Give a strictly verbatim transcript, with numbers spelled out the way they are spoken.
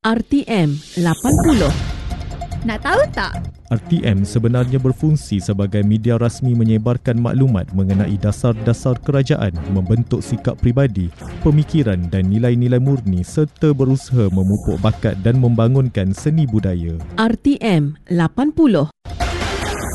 R T M lapan puluh. Nak tahu tak? R T M sebenarnya berfungsi sebagai media rasmi menyebarkan maklumat mengenai dasar-dasar kerajaan, membentuk sikap pribadi, pemikiran dan nilai-nilai murni serta berusaha memupuk bakat dan membangunkan seni budaya. R T M lapan puluh.